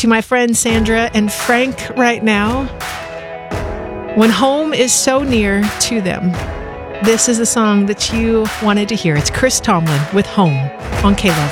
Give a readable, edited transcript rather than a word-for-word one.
to my friends Sandra and Frank right now. When home is so near to them, this is the song that you wanted to hear. It's Chris Tomlin with Home on K-Love.